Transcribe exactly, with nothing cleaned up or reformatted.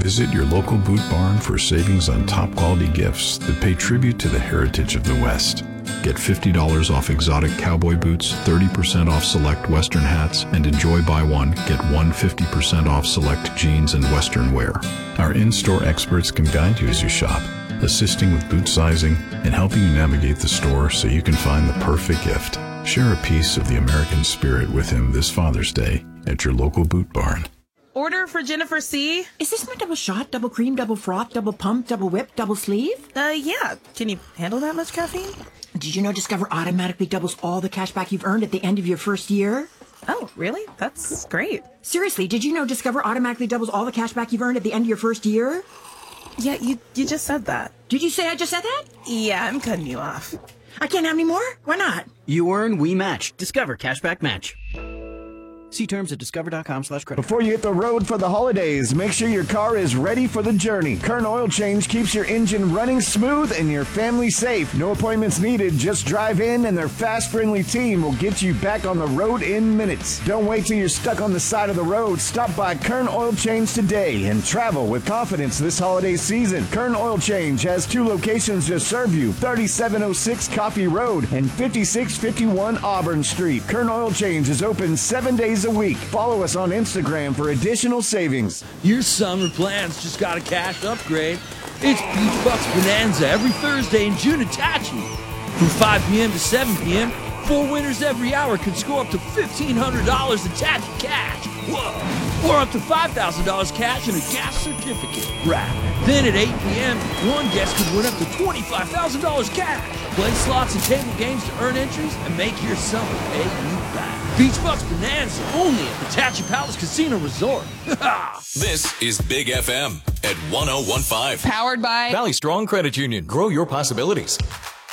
Visit your local Boot Barn for savings on top quality gifts that pay tribute to the heritage of the West. Get fifty dollars off exotic cowboy boots, thirty percent off select Western hats, and enjoy buy one, get one fifty percent off select jeans and Western wear. Our in-store experts can guide you as you shop, assisting with boot sizing and helping you navigate the store so you can find the perfect gift. Share a piece of the American spirit with him this Father's Day at your local Boot Barn. Order for Jennifer C. Is this my double shot, double cream, double froth, double pump, double whip, double sleeve? Uh, yeah. Can you handle that much caffeine? Did you know Discover automatically doubles all the cash back you've earned at the end of your first year? Oh, really? That's great. Seriously, did you know Discover automatically doubles all the cash back you've earned at the end of your first year? Yeah, you you just said that. Did you say I just said that? Yeah, I'm cutting you off. I can't have any more? Why not? You earn, we match. Discover Cashback Match. See terms at discover.com slash credit. Before you hit the road for the holidays, make sure your car is ready for the journey. Kern Oil Change keeps your engine running smooth and your family safe. No appointments needed. Just drive in and their fast, friendly team will get you back on the road in minutes. Don't wait till you're stuck on the side of the road. Stop by Kern Oil Change today and travel with confidence this holiday season. Kern Oil Change has two locations to serve you, thirty-seven oh six Coffee Road and fifty-six fifty-one Auburn Street. Kern Oil Change is open seven days a week. Follow us on Instagram for additional savings. Your summer plans just got a cash upgrade. It's Beach Bucks Bonanza every Thursday in June at Tachi. From five p.m. to seven p.m., four winners every hour can score up to fifteen hundred dollars in Tachi cash. Whoa! Or up to five thousand dollars cash and a gas certificate. Right. Then at eight p.m., one guest could win up to twenty-five thousand dollars cash. Play slots and table games to earn entries and make your summer pay you back. Beach Bucks Bonanza only at the Tachi Palace Casino Resort. This is Big F M at one oh one five. Powered by Valley Strong Credit Union. Grow your possibilities.